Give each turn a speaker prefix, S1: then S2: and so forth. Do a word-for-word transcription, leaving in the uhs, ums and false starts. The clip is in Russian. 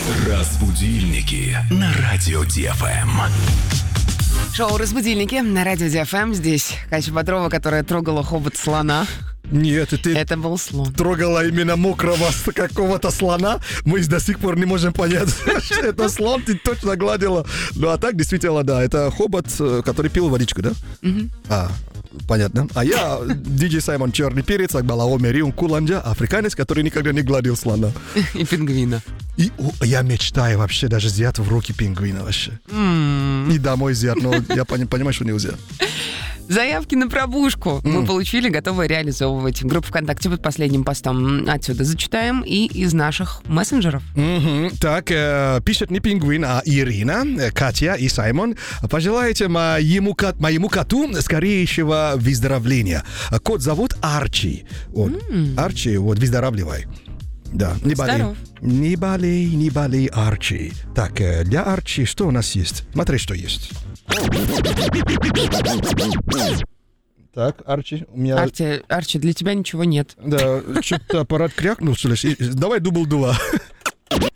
S1: Разбудильники на радио ДФМ.
S2: Шоу «Разбудильники» на радио ДФМ. Здесь Катя Бодрова, которая трогала хобот слона.
S3: Нет, ты
S2: Это был слон.
S3: трогала именно мокрого какого-то слона. Мы до сих пор не можем понять, что это слон, ты точно гладила. Ну а так, действительно, да, это хобот, который пил водичку, да?
S2: Угу.
S3: А, понятно. А я диджей Саймон Черный Перец, Акбалаоме Риум Куланджа, африканец, который никогда не гладил слона.
S2: И пингвина.
S3: И о, я мечтаю вообще даже взять в руки пингвина вообще.
S2: М-м.
S3: И домой взять, но я пони- понимаю, что нельзя.
S2: Заявки на пробужку мы получили, готовы реализовывать. Группа ВКонтакте под последним постом отсюда зачитаем и из наших мессенджеров.
S3: Мгм. Так, э, пишет не пингвин, а Ирина, э, Катя и Саймон. Пожелайте моему, кот- моему коту скорейшего выздоровления. Кот зовут Арчи. Вот. Арчи, вот, выздоравливай. Да, не болей.
S2: Здоров.
S3: Не болей, не болей, Арчи. Так, э, для Арчи что у нас есть? Смотри, что есть. Так, Арчи, у меня...
S2: Арчи, Арчи, для тебя ничего нет.
S3: Да, что-то аппарат крякнул, что ли? И- Давай дубль два.